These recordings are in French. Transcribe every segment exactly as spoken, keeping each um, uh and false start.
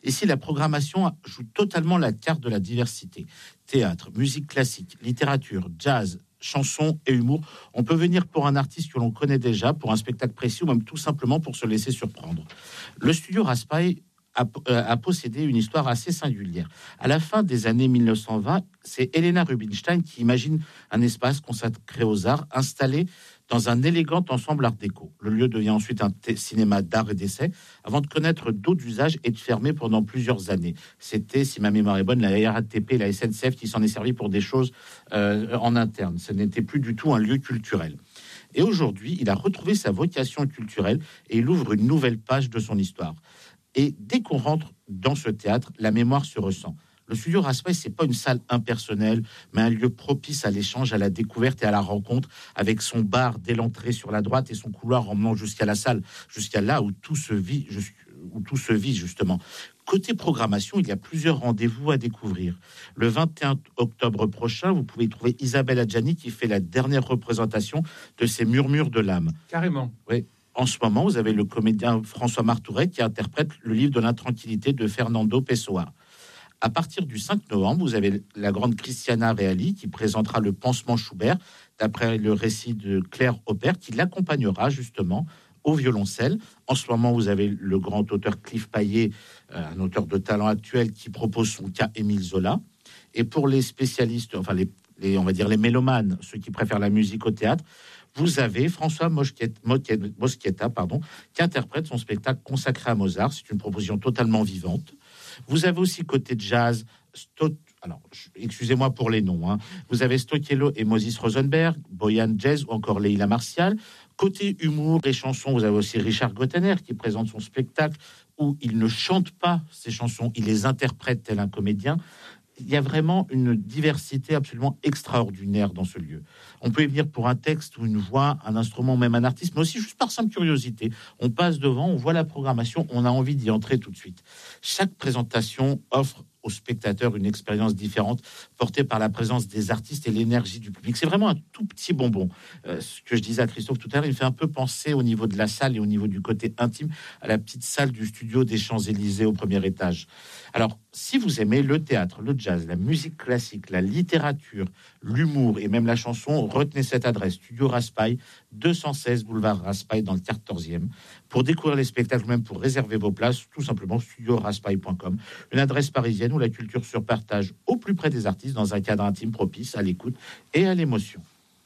Ici, la programmation joue totalement la carte de la diversité. Théâtre, musique classique, littérature, jazz, chansons et humour. On peut venir pour un artiste que l'on connaît déjà, pour un spectacle précis ou même tout simplement pour se laisser surprendre. Le studio Raspail a, euh, a possédé une histoire assez singulière. À la fin des années mille neuf cent vingt, c'est Helena Rubinstein qui imagine un espace consacré aux arts, installé dans un élégant ensemble art déco. Le lieu devient ensuite un t- cinéma d'art et d'essai, avant de connaître d'autres usages et de fermer pendant plusieurs années. C'était, si ma mémoire est bonne, la R A T P, la S N C F qui s'en est servi pour des choses euh, en interne. Ce n'était plus du tout un lieu culturel. Et aujourd'hui, il a retrouvé sa vocation culturelle et il ouvre une nouvelle page de son histoire. Et dès qu'on rentre dans ce théâtre, la mémoire se ressent. Le studio Raspail, c'est pas une salle impersonnelle, mais un lieu propice à l'échange, à la découverte et à la rencontre, avec son bar dès l'entrée sur la droite et son couloir emmenant jusqu'à la salle, jusqu'à là où tout se vit, où tout se vit justement. Côté programmation, il y a plusieurs rendez-vous à découvrir. Le vingt et un octobre prochain, vous pouvez trouver Isabelle Adjani qui fait la dernière représentation de ces Murmures de l'âme. Carrément. Oui. En ce moment, vous avez le comédien François Martouret qui interprète le livre de l'intranquillité de Fernando Pessoa. À partir du cinq novembre, vous avez la grande Christiana Reali qui présentera le Pansement Schubert, d'après le récit de Claire Aubert, qui l'accompagnera justement au violoncelle. En ce moment, vous avez le grand auteur Cliff Paillet, euh, un auteur de talent actuel, qui propose son cas Émile Zola. Et pour les spécialistes, enfin les, les, on va dire les mélomanes, ceux qui préfèrent la musique au théâtre, vous avez François Moschietta, pardon, qui interprète son spectacle consacré à Mozart. C'est une proposition totalement vivante. Vous avez aussi côté jazz, Stot, alors excusez-moi pour les noms, hein. Vous avez Stocchiello et Moses Rosenberg, Boyan Jazz ou encore Leila Martial. Côté humour et chansons, vous avez aussi Richard Gottener qui présente son spectacle où il ne chante pas ses chansons, il les interprète tel un comédien. Il y a vraiment une diversité absolument extraordinaire dans ce lieu. On peut y venir pour un texte ou une voix, un instrument, même un artiste, mais aussi juste par simple curiosité. On passe devant, on voit la programmation, on a envie d'y entrer tout de suite. Chaque présentation offre aux spectateurs une expérience différente, portée par la présence des artistes et l'énergie du public. C'est vraiment un tout petit bonbon. Euh, ce que je disais à Christophe tout à l'heure, il me fait un peu penser au niveau de la salle et au niveau du côté intime à la petite salle du studio des Champs-Élysées au premier étage. Alors, si vous aimez le théâtre, le jazz, la musique classique, la littérature, l'humour et même la chanson, retenez cette adresse, Studio Raspail, deux cent seize boulevard Raspail dans le quatorzième. Pour découvrir les spectacles, même pour réserver vos places, tout simplement studio raspail point com. Une adresse parisienne où la culture se partage au plus près des artistes dans un cadre intime propice à l'écoute et à l'émotion.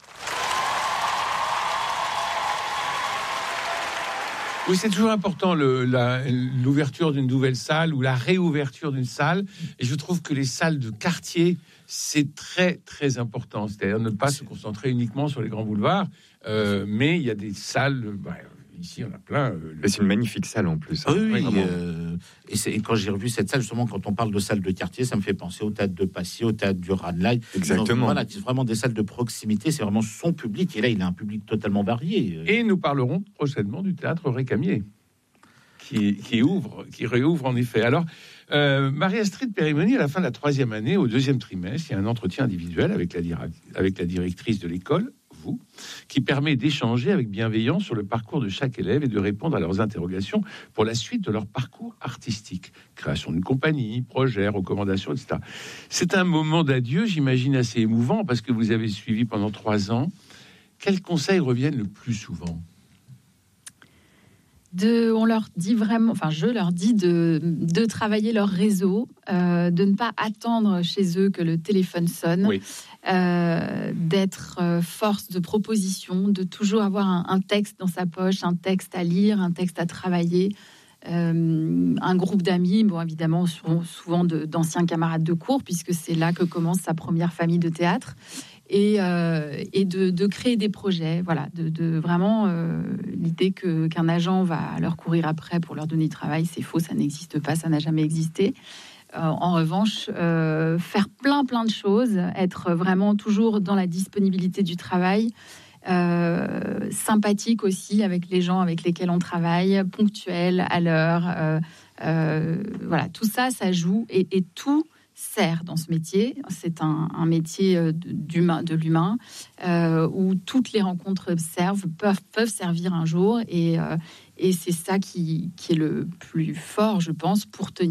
Oui, c'est toujours important le, la, l'ouverture d'une nouvelle salle ou la réouverture d'une salle. Et je trouve que les salles de quartier, c'est très, très important. C'est-à-dire ne pas se concentrer uniquement sur les grands boulevards, euh, mais il y a des salles... Bah, ici, on a plein. Euh, le... C'est une magnifique salle en plus. Hein. Oui, oui. Euh, et, c'est, et quand j'ai revu cette salle, justement, quand on parle de salle de quartier, ça me fait penser au théâtre de Passy, au théâtre du Ranelagh. Exactement. Donc, voilà, c'est vraiment des salles de proximité. C'est vraiment son public. Et là, il a un public totalement varié. Et nous parlerons prochainement du théâtre Récamier, qui, qui ouvre, qui réouvre en effet. Alors, euh, Marie-Astrid Périmoni, à la fin de la troisième année, au deuxième trimestre, il y a un entretien individuel avec la, dira- avec la directrice de l'école, vous, qui permet d'échanger avec bienveillance sur le parcours de chaque élève et de répondre à leurs interrogations pour la suite de leur parcours artistique. Création d'une compagnie, projet, recommandations, et cetera. C'est un moment d'adieu, j'imagine, assez émouvant, parce que vous avez suivi pendant trois ans. Quels conseils reviennent le plus souvent ? De, on leur dit vraiment, enfin je leur dis de, de travailler leur réseau, euh, de ne pas attendre chez eux que le téléphone sonne, oui. euh, d'être euh, force de proposition, de toujours avoir un, un texte dans sa poche, un texte à lire, un texte à travailler, euh, un groupe d'amis, bon évidemment souvent, souvent de, d'anciens camarades de cours, puisque c'est là que commence sa première famille de théâtre. Et, euh, et de, de créer des projets, voilà, de, de vraiment euh, l'idée que, qu'un agent va leur courir après pour leur donner du travail, c'est faux, ça n'existe pas, ça n'a jamais existé. Euh, en revanche, euh, faire plein plein de choses, être vraiment toujours dans la disponibilité du travail, euh, sympathique aussi avec les gens avec lesquels on travaille, ponctuel, à l'heure, euh, euh, voilà, tout ça, ça joue et, et tout sert dans ce métier. C'est un, un métier d'humain, de l'humain euh, où toutes les rencontres servent, peuvent, peuvent servir un jour et, euh, et c'est ça qui, qui est le plus fort, je pense, pour tenir